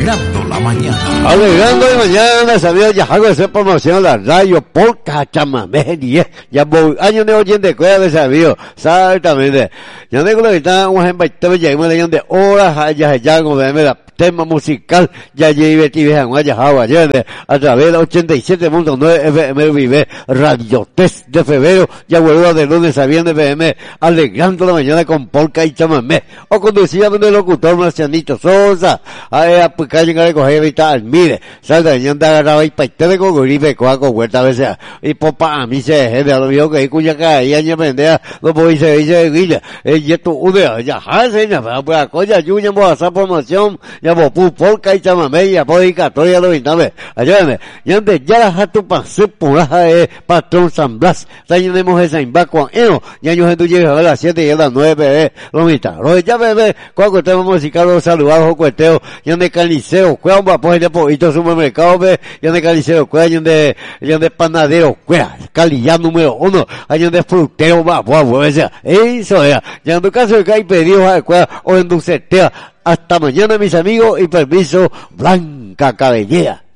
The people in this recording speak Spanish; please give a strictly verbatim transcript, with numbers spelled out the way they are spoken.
Alegrando la mañana. Alegrando la mañana, sabía ya algo de hacer promoción a la radio, polka, chamamé, diez, ya voy, años de oyente, cuida de sabio, exactamente. Ya tengo la ventana, un ejemplo, y ya me leían de horas, allá, ya, como de la tema musical, ya lleve, y vean, allá, agua, a través de ochenta y siete punto nueve F M Vive, Radio Test de febrero, ya vuelvo de lunes a viernes F M, alegrando la mañana con polka y chamamé, o conducía de locutor Marcianito Sosa, a pues calle que recoger ahorita al mire, salta ya anda agarraba y paite con gripe, coaco, huerta a veces, y popa a mí se gente, a lo viejo que hay cuya caía, ya pendea, lo puedo irse, dice, guilla, eh, y esto, una, ya, ja, seña, pues a coya, yuña, vamos a hacer promoción, ya vos, pu, polka y chamamé, ya puedo ir católica, lo vintame, ayúdame, ya antes, ya la jatu pasé por la, eh, patrón San Blas, ya tenemos esa imbacuan, eno, ya yo gente llega a las siete y a las nueve, eh, lo mitad, lo ya bebé, cuando tenemos musical, los saludados, cueteo, ya de caliceo, cuea un vapor de poquito supermercado, ve, ya de caliceo, cuea, ya de, ya de panadero, cuea, calillá número uno, ya de frutero, vapor, pues, eso ya, ya en tu caso de que hay pedidos a cuea, o en dulcetea, hasta mañana mis amigos, y permiso, Blanca Cabellera.